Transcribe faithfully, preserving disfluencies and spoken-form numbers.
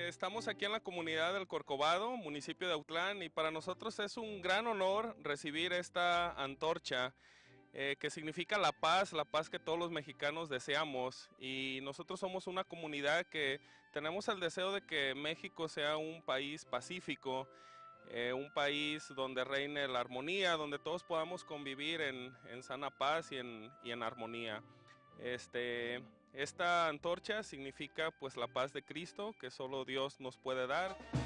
Eh, estamos aquí en la comunidad del Corcovado, municipio de Autlán, y para nosotros es un gran honor recibir esta antorcha eh, que significa la paz, la paz que todos los mexicanos deseamos. Y nosotros somos una comunidad que tenemos el deseo de que México sea un país pacífico, eh, un país donde reine la armonía, donde todos podamos convivir en, en sana paz y en, y en armonía. Este, esta antorcha significa pues la paz de Cristo que solo Dios nos puede dar.